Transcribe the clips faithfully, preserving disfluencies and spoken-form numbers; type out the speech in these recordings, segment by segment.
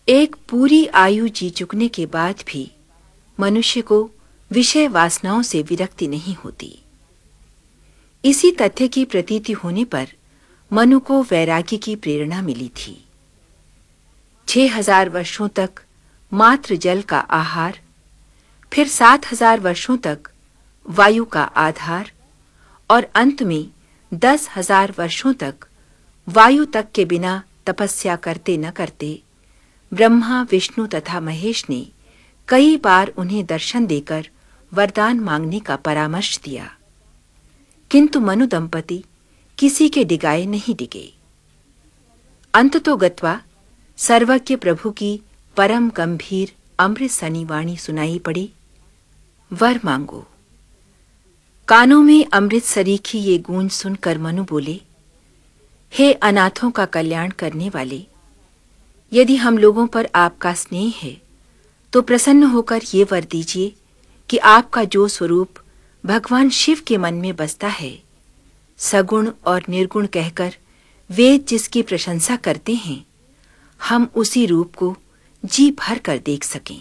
एक पूरी आयु जी चुकने के बाद भी मनुष्य को विषय वासनाओं से विरक्ति नहीं होती। इसी तथ्य की प्रतीति होने पर मनु को वैराग्य की प्रेरणा मिली थी। छह हजार वर्षों तक मात्र जल का आहार, फिर सात हजार वर्षों तक वायु का आधार और अंत में दस हजार वर्षों तक वायु तक के बिना तपस्या करते न करते ब्रह्मा, विष्णु तथा महेश ने कई बार उन्हें दर्शन देकर वरदान मांगने का परामर्श दिया, किंतु मनु दंपति किसी के डिगाए नहीं डिगे। अंततोगत्वा सर्वज्ञ प्रभु की परम गंभीर अमृत सनी वाणी सुनाई पड़ी, वर मांगो। कानों में अमृत सरीखी ये गूंज सुनकर मनु बोले, हे अनाथों का कल्याण करने वाले, यदि हम लोगों पर आपका स्नेह है तो प्रसन्न होकर ये वर दीजिए कि आपका जो स्वरूप भगवान शिव के मन में बसता है, सगुण और निर्गुण कहकर वेद जिसकी प्रशंसा करते हैं, हम उसी रूप को जी भर कर देख सकें।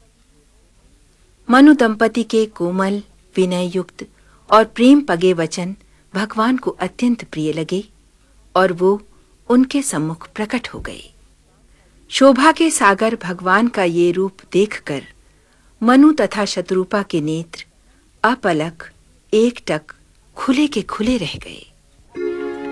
मनु दंपति के कोमल, विनय युक्त और प्रेम पगे वचन भगवान को अत्यंत प्रिय लगे और वो उनके सम्मुख प्रकट हो गए। शोभा के सागर भगवान का ये रूप देखकर मनु तथा शत्रुपा के नेत्र अपलक एकटक खुले के खुले रह गए।